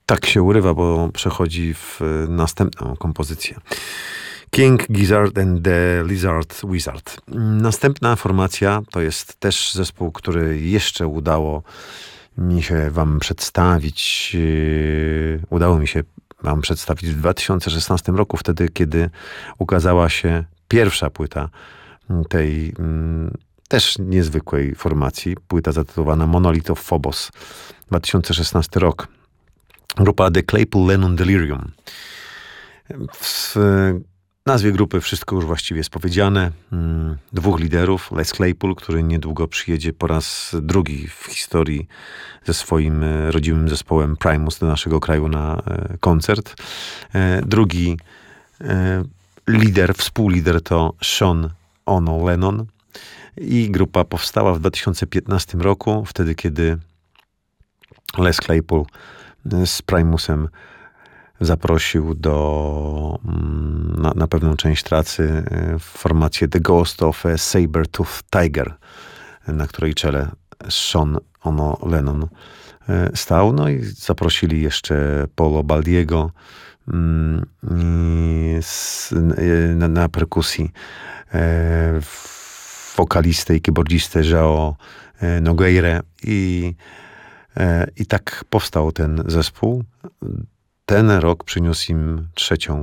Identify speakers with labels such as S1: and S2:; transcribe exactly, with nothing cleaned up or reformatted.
S1: tak się urywa, bo przechodzi w następną kompozycję. King Gizzard and the Lizard Wizard. Następna formacja to jest też zespół, który jeszcze udało mi się wam przedstawić. Yy, udało mi się wam przedstawić w dwa tysiące szesnastym roku, wtedy kiedy ukazała się pierwsza płyta tej yy, też niezwykłej formacji. Płyta zatytułowana Monolith of Phobos. dwa tysiące szesnasty rok. Grupa The Claypool Lennon Delirium. W nazwie grupy wszystko już właściwie jest powiedziane. Dwóch liderów, Les Claypool, który niedługo przyjedzie po raz drugi w historii ze swoim rodzimym zespołem Primus do naszego kraju na koncert. Drugi lider, współlider to Sean Ono Lennon. I grupa powstała w dwa tysiące piętnastym roku, wtedy kiedy Les Claypool z Primusem zaprosił do, na, na pewną część tracy formację The Ghost of a Saber-Tooth Tiger, na której czele Sean Ono Lennon stał. No i zaprosili jeszcze Paulo Baldiego na, na perkusji, wokalistę i keyboardistę João Nogueira i, i tak powstał ten zespół. Ten rok przyniósł im trzecią